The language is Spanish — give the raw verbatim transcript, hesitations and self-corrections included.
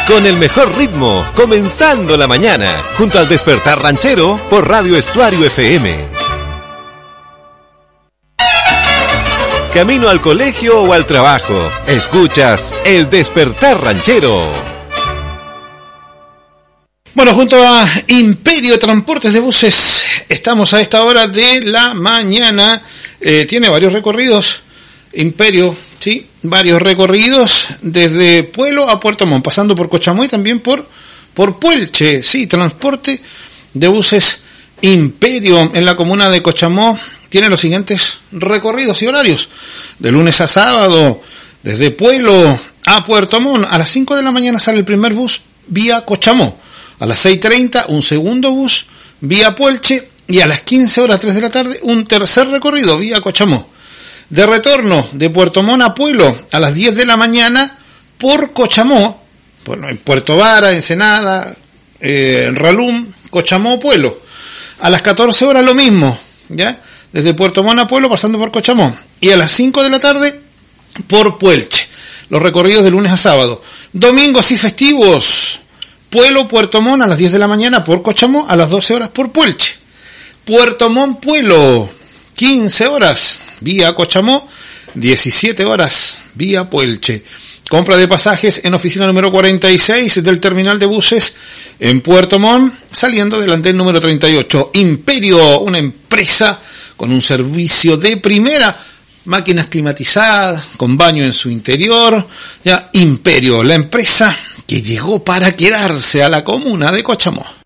con el mejor ritmo, comenzando la mañana, junto al Despertar Ranchero por Radio Estuario F M. Camino al colegio o al trabajo, escuchas el Despertar Ranchero. Bueno, junto a Imperio Transportes de Buses, estamos a esta hora de la mañana. Eh, tiene varios recorridos, Imperio, sí, varios recorridos desde Puelo a Puerto Montt, pasando por Cochamó y también por, por Puelche, sí, transporte de buses Imperio en la comuna de Cochamó. Tiene los siguientes recorridos y horarios. De lunes a sábado, desde Puelo a Puerto Montt, a las cinco de la mañana sale el primer bus vía Cochamó. A las seis treinta, un segundo bus vía Puelche. Y a las quince horas, tres de la tarde, un tercer recorrido vía Cochamó. De retorno de Puerto Montt a Puelo a las diez de la mañana por Cochamó, bueno, en Puerto Vara, Ensenada, eh, Ralum, Cochamó, Puelo. A las catorce horas lo mismo, ¿ya? Desde Puerto Montt a Puelo pasando por Cochamó. Y a las cinco de la tarde por Puelche. Los recorridos de lunes a sábado. Domingos y festivos. Puelo, Puerto Montt a las diez de la mañana por Cochamó, a las doce horas por Puelche. Puerto Montt, Puelo, quince horas vía Cochamó, diecisiete horas vía Puelche. Compra de pasajes en oficina número cuarenta y seis del terminal de buses en Puerto Montt, saliendo del andén número treinta y ocho. Imperio, una empresa con un servicio de primera, máquinas climatizadas, con baño en su interior. Ya, Imperio, la empresa que llegó para quedarse a la comuna de Cochamó.